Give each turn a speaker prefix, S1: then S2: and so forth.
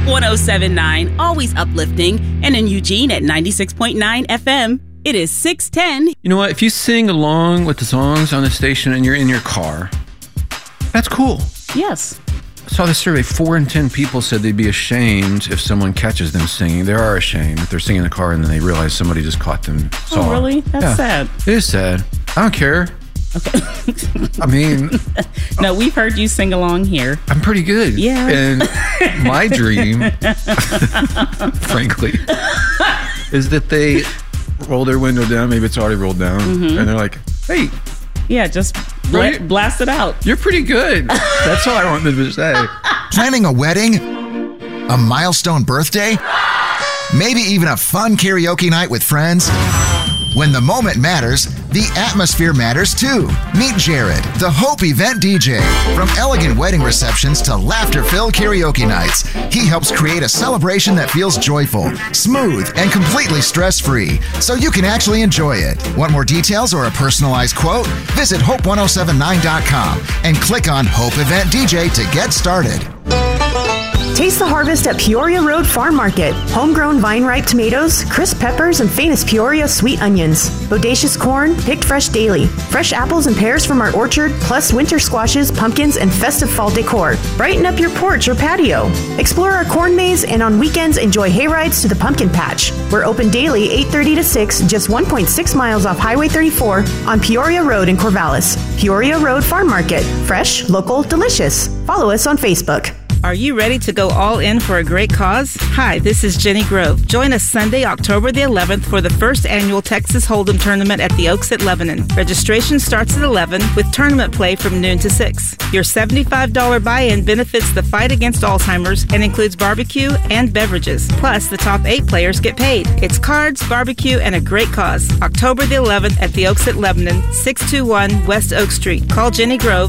S1: Hope 107.9, always uplifting, and in Eugene at 96.9 FM. It is 6:10.
S2: You know what? If you sing along with the songs on the station and you're in your car, that's cool.
S1: Yes.
S2: I saw this survey. 4 in 10 people said they'd be ashamed if someone catches them singing. They are ashamed if they're singing in the car and then they realize somebody just caught them.
S1: Oh, really? That's sad.
S2: It is sad. I don't care.
S1: Okay.
S2: I mean...
S1: No, we've heard you sing along here.
S2: I'm pretty good.
S1: Yeah.
S2: And my dream, frankly, is that they roll their window down. Maybe it's already rolled down. Mm-hmm. And they're like, hey...
S1: Yeah, just blast it out.
S2: You're pretty good. That's all I wanted to say.
S3: Planning a wedding? A milestone birthday? Maybe even a fun karaoke night with friends? When the moment matters, the atmosphere matters too. Meet Jared, the Hope Event DJ. From elegant wedding receptions to laughter-filled karaoke nights, he helps create a celebration that feels joyful, smooth, and completely stress-free, so you can actually enjoy it. Want more details or a personalized quote? Visit Hope1079.com and click on Hope Event DJ to get started.
S4: Taste the harvest at Peoria Road Farm Market. Homegrown vine-ripe tomatoes, crisp peppers, and famous Peoria sweet onions. Bodacious corn, picked fresh daily. Fresh apples and pears from our orchard, plus winter squashes, pumpkins, and festive fall decor. Brighten up your porch or patio. Explore our corn maze, and on weekends, enjoy hayrides to the pumpkin patch. We're open daily 8:30 to 6, just 1.6 miles off Highway 34 on Peoria Road in Corvallis. Peoria Road Farm Market. Fresh, local, delicious. Follow us on Facebook.
S5: Are you ready to go all in for a great cause? Hi, this is Jenny Grove. Join us Sunday, October the 11th for the first annual Texas Hold'em Tournament at the Oaks at Lebanon. Registration starts at 11 with tournament play from noon to 6. Your $75 buy-in benefits the fight against Alzheimer's and includes barbecue and beverages. Plus, the top 8 players get paid. It's cards, barbecue, and a great cause. October the 11th at the Oaks at Lebanon, 621 West Oak Street. Call Jenny Grove